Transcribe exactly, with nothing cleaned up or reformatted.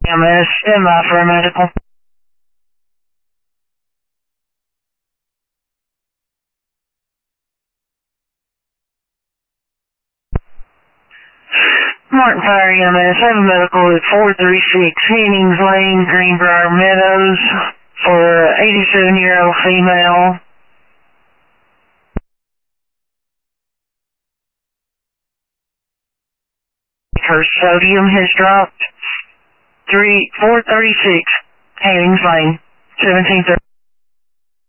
M S, stand by for a medical. Martin Fire E M S, have a medical at four thirty-six Hennings Lane, Greenbrier Meadows, for an eighty-seven-year-old female. Her sodium has dropped. Three, four thirty-six Hennings Lane, seventeen thirty.